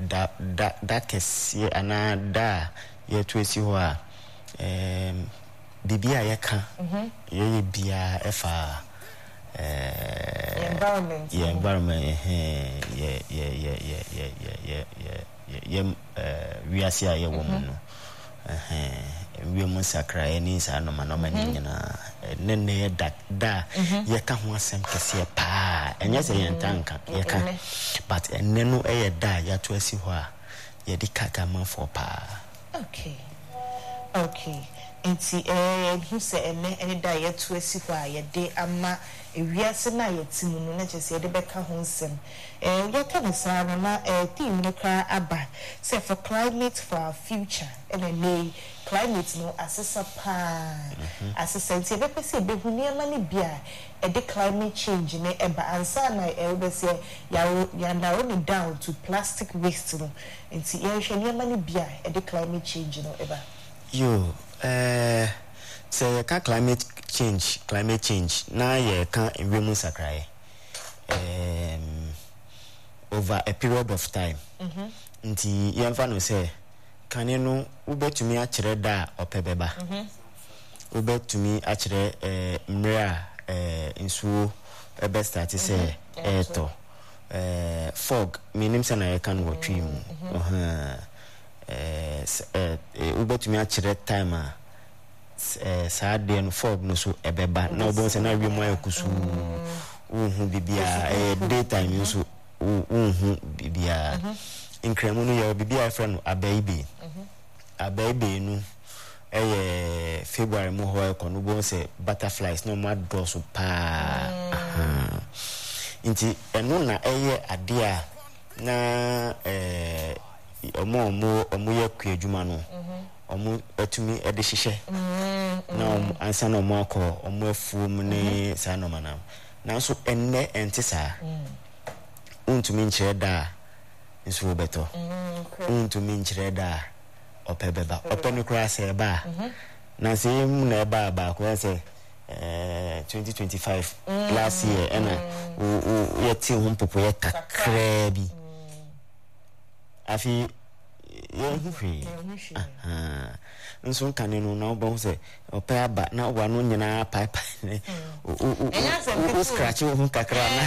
da kesi ana da ye to esi ho a bibia ye ka ye bia efa environment we asia ye woman no we mun sakra eni sa no manoma nyina nenne ye da ye ka ho asem kese pa enye se ye ntanka ye ka but enne no ye da ya to asi ho a ye di kaka man for pa. Okay enti you say enne da ye to asi ho a ye de ama ewiase na ye timu no na chese ye de beka ho nsem ye ka ne sa na team no kra aba say for climate for our future and climate no asesa pa asesa nti be pese be hu niema ni bia the climate change ne eba ansa na be say ya narrow it down to plastic waste no nti ye hwe niema ni bia the climate change no eba yo say ka climate change na ye kan enwemu sakrae over a period of time nti ye mfa no say kane no ubetumi a kire da opebeba ubetumi a kire mrea insuo ebe start say eto fog minim se na ye kan wo twim ubetumi a kire time a saade no fog no so ebeba na obo se na wiemu ayekusu uhu bibia daytime no so uhu bibia increment no ye bibia friend abaibe no February mo ho ko no bo se butterflies no ma draw so pa inti eno na ade a na omo ye kuadwuma no omo atumi ede hihye na ansa na omo akọ omo afuom ne sa no manam na so enne ente sa untumi nkyere da nso beto untumi nkyere da opebeba openu kra se ba na se mu na ba ko se 2025 last year ena yeti hom popo ye kakra bi afi ye hufi nso kane no na obo se ope aba na wa no nyina pipe ne o scratch o kakra na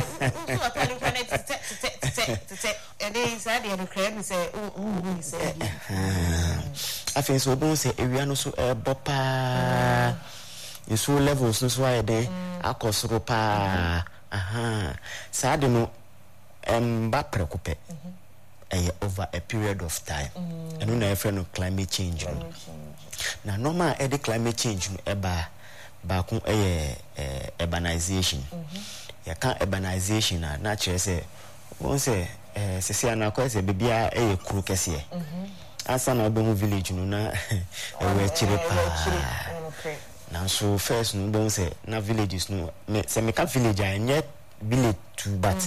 afi so obo se ewia no so bopa so levels no so ayede akosoro pa saade no ba prekope over a period of time and when I friend of climate change na normal the climate change no eba ba ko urbanization ya kan urbanization na chere say won say sisi anakwa say bibia kuru kese asa na obo village no na we chire pa na so first no don say na villages no say me ka village anye village too but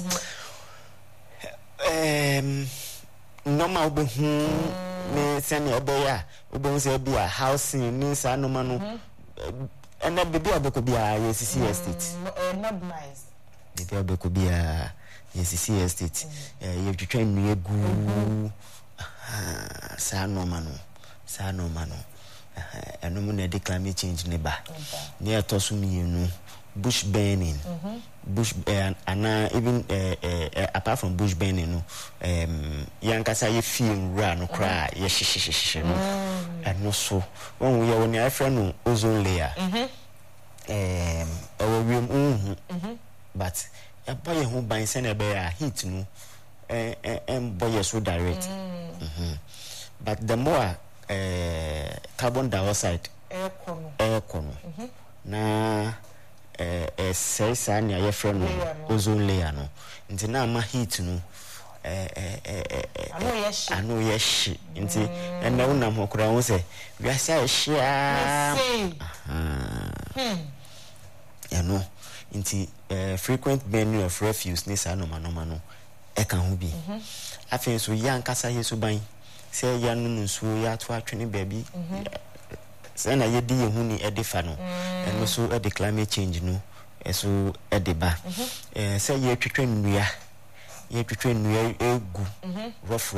normal obo me send oboya obo say bia housing ni sa no ma no and na bibia obeko bia yes estate not nice bibia obeko bia yes estate you twetwa nu egu sa no ma no eno mu na de climate change ne ba ne atoso mienu bush burning bush and even apart from bush burning no yankasa ye feel ra no cry ye shishishishe no and no so when we are when your friend no ozone layer but a boy who by send a heat no boy so direct but the more carbon dioxide air kono na say sanya your friend ozone layer no nti na ma heat no ano yeshi nti enda una mokura won say we say shia you know nti frequent burning of refuse ni sa no no e kan ho bi afen so yankasa yeso ban say ya no nso ya to atwene baby say na ye di ye hu ni edifa no and so the climate change no so ediba say ye twetwe nnua egu rough